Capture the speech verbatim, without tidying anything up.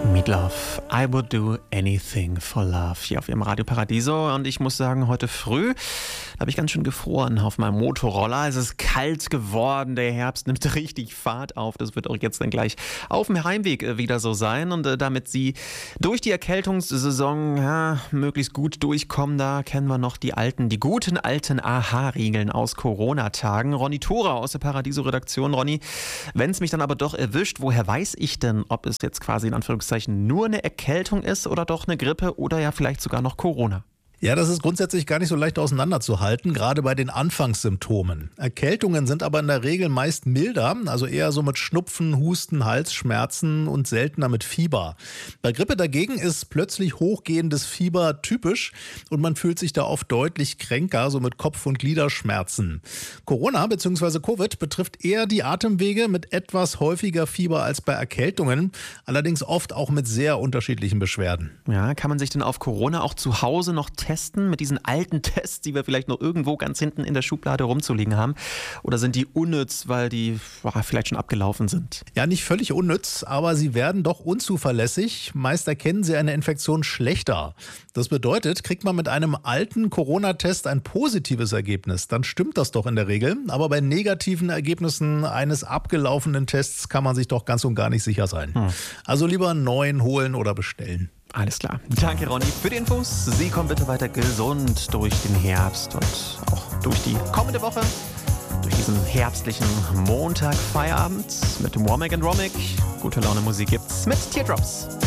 Meatloaf, I would do anything for love, hier auf ihrem Radio Paradiso. Und ich muss sagen, heute früh habe ich ganz schön gefroren auf meinem Motorroller. Es ist kalt geworden, der Herbst nimmt richtig Fahrt auf. Das wird auch jetzt dann gleich auf dem Heimweg wieder so sein. Und äh, damit Sie durch die Erkältungssaison ja, möglichst gut durchkommen, da kennen wir noch die alten, die guten alten Aha-Riegeln aus Corona-Tagen. Ronny Thora aus der Paradiso-Redaktion. Ronny, wenn es mich dann aber doch erwischt, woher weiß ich denn, ob es jetzt quasi in Anführungszeichen nur eine Erkältung ist oder doch eine Grippe oder ja vielleicht sogar noch Corona? Ja, das ist grundsätzlich gar nicht so leicht auseinanderzuhalten, gerade bei den Anfangssymptomen. Erkältungen sind aber in der Regel meist milder, also eher so mit Schnupfen, Husten, Halsschmerzen und seltener mit Fieber. Bei Grippe dagegen ist plötzlich hochgehendes Fieber typisch und man fühlt sich da oft deutlich kränker, so mit Kopf- und Gliederschmerzen. Corona bzw. Covid betrifft eher die Atemwege mit etwas häufiger Fieber als bei Erkältungen, allerdings oft auch mit sehr unterschiedlichen Beschwerden. Ja, kann man sich denn auf Corona auch zu Hause noch testen mit diesen alten Tests, die wir vielleicht noch irgendwo ganz hinten in der Schublade rumzuliegen haben? Oder sind die unnütz, weil die boah, vielleicht schon abgelaufen sind? Ja, nicht völlig unnütz, aber sie werden doch unzuverlässig. Meist erkennen sie eine Infektion schlechter. Das bedeutet, kriegt man mit einem alten Corona-Test ein positives Ergebnis, dann stimmt das doch in der Regel. Aber bei negativen Ergebnissen eines abgelaufenen Tests kann man sich doch ganz und gar nicht sicher sein. Hm. Also lieber einen neuen holen oder bestellen. Alles klar. Danke, Ronny, für die Infos. Sie kommen bitte weiter gesund durch den Herbst und auch durch die kommende Woche, durch diesen herbstlichen Montag Feierabend mit Womack and Romick. Gute Laune Musik gibt's mit Teardrops.